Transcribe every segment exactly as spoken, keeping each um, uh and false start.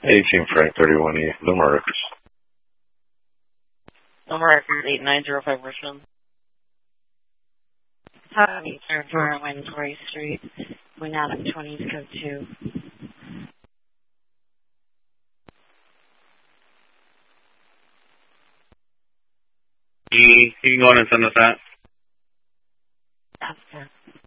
eighteen Frank thirty-one E, Luma Records. Luma Records eight nine zero five Richmond. Hi, sir, for Wintory Street. Going out at twenty code two. You, you can go ahead and send us that. That's good.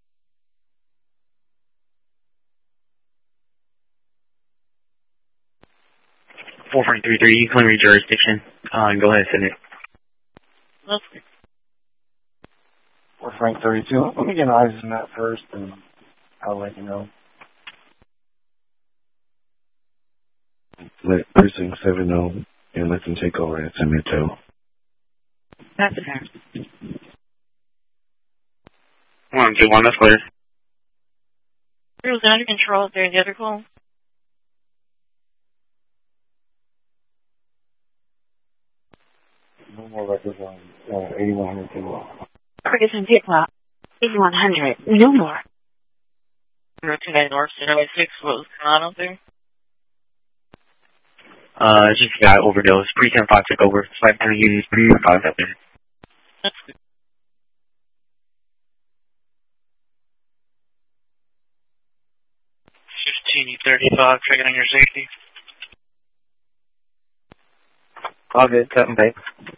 four Frank three three, you can claim your jurisdiction. Uh, and go ahead and send it. That's good. four Frank thirty-two. Let me get eyes on that first, and I'll let you know. Let Precinct seven know, and let them take over and send it to. That's fair. One, two, one, that's clear. Was it under control during the other call? No more records on uh, eighty-one hundred two. Ferguson Diplo. eighty-one hundred. No more. zero two nine North, zero eight six. What was going on out there? Uh, it's just a guy overdosed. Pre ten five took over. So I kind of used pre ten five out there. That's good. fifteen thirty-five, checking on your safety. All good, cut and paste.